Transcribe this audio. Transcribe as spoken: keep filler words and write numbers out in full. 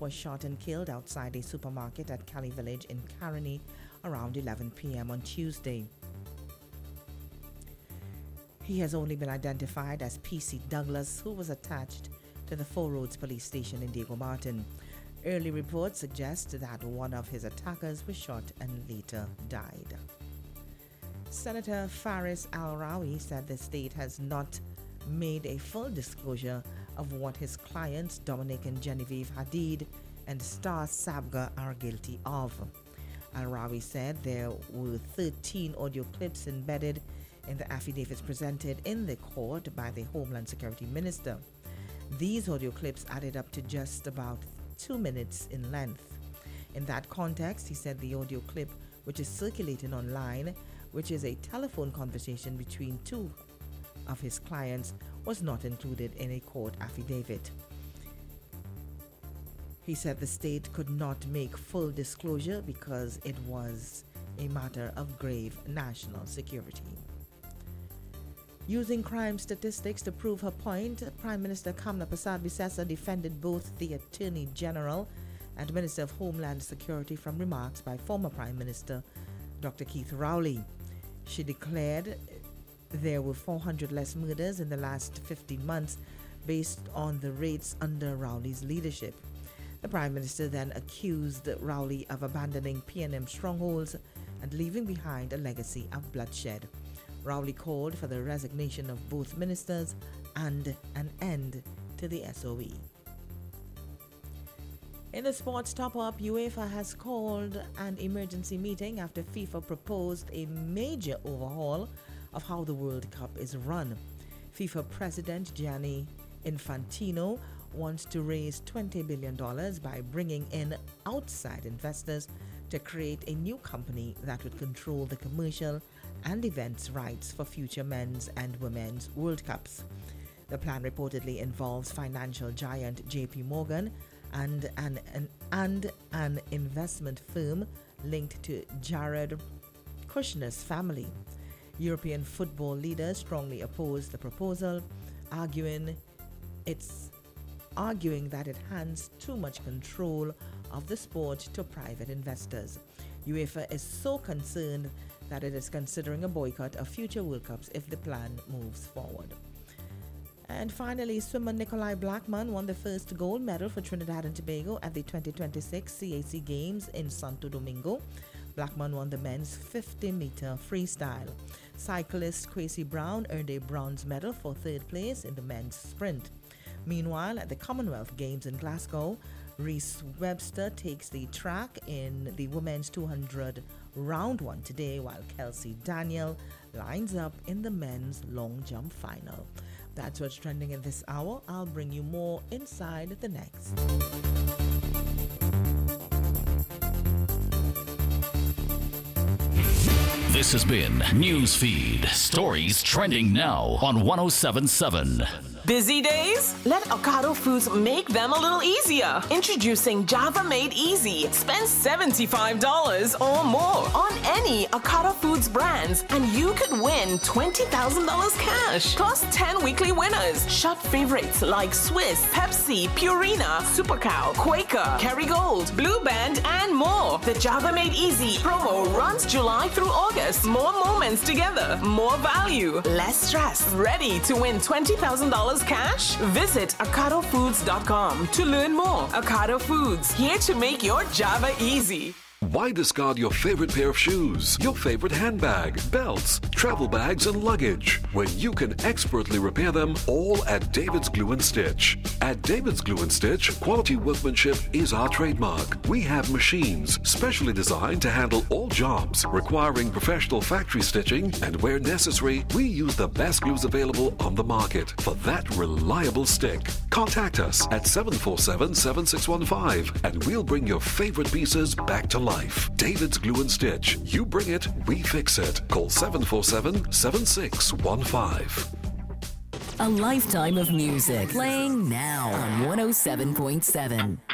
was shot and killed outside a supermarket at Cali Village in Caroni around eleven p.m. on Tuesday. He has only been identified as P C Douglas, who was attached to the Four Roads police station in Diego Martin. Early reports suggest that one of his attackers was shot and later died. Senator Faris Al-Rawi said the state has not made a full disclosure of what his clients Dominic and Genevieve Hadid and Star Sabga are guilty of. Al-Rawi said there were thirteen audio clips embedded in the affidavits presented in the court by the Homeland Security Minister. These audio clips added up to just about two minutes in length. In that context, he said the audio clip, which is circulating online, which is a telephone conversation between two of his clients, was not included in a court affidavit. He said the state could not make full disclosure because it was a matter of grave national security. Using crime statistics to prove her point, Prime Minister Kamla Persad-Bissessar defended both the Attorney General and Minister of Homeland Security from remarks by former Prime Minister Doctor Keith Rowley. She declared there were four hundred less murders in the last fifteen months based on the rates under Rowley's leadership. The Prime Minister then accused Rowley of abandoning P N M strongholds and leaving behind a legacy of bloodshed. Rowley called for the resignation of both ministers and an end to the S O E. In the sports top-up, UEFA has called an emergency meeting after FIFA proposed a major overhaul of how the World Cup is run. FIFA President Gianni Infantino wants to raise twenty billion dollars by bringing in outside investors to create a new company that would control the commercial and events rights for future men's and women's World Cups. The plan reportedly involves financial giant J P Morgan and an, an, and an investment firm linked to Jared Kushner's family. European football leaders strongly oppose the proposal, arguing it's arguing that it hands too much control of the sport to private investors. UEFA is so concerned that it is considering a boycott of future World Cups if the plan moves forward. And finally, swimmer Nikolai Blackman won the first gold medal for Trinidad and Tobago at the twenty twenty-six C A C Games in Santo Domingo. Blackman won the men's fifty meter freestyle. Cyclist Kwesi Brown earned a bronze medal for third place in the men's sprint. Meanwhile, at the Commonwealth Games in Glasgow, Reese Webster takes the track in the women's two hundred round one today, while Kelsey Daniel lines up in the men's long jump final. That's what's trending in this hour. I'll bring you more inside the next. This has been Newsfeed, stories trending now on one oh seven point seven. Busy days? Let Ocado Foods make them a little easier. Introducing Java Made Easy. Spend seventy-five dollars or more on any Ocado Foods brands and you could win twenty thousand dollars cash. Plus ten weekly winners. Shop favorites like Swiss, Pepsi, Purina, Super Cow, Quaker, Kerrygold, Blue Band, and more. The Java Made Easy promo runs July through August. More moments together. More value. Less stress. Ready to win twenty thousand dollars cash? Visit Ocado Foods dot com to learn more. Ocado Foods, here to make your Java easy. Why discard your favorite pair of shoes, your favorite handbag, belts, travel bags, and luggage when you can expertly repair them all at David's Glue and Stitch? At David's Glue and Stitch, quality workmanship is our trademark. We have machines specially designed to handle all jobs requiring professional factory stitching, and where necessary, we use the best glues available on the market for that reliable stick. Contact us at seven four seven, seven six one five and we'll bring your favorite pieces back to life. David's Glue and Stitch. You bring it, we fix it. Call seven four seven, seven six one five. A lifetime of music playing now on one oh seven point seven.